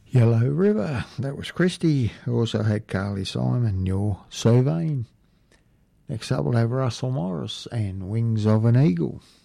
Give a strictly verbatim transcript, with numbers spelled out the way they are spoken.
Yellow River, that was Christy. Also had Carly Simon, You're So Vain. Next up we'll have Russell Morris and Wings of an Eagle.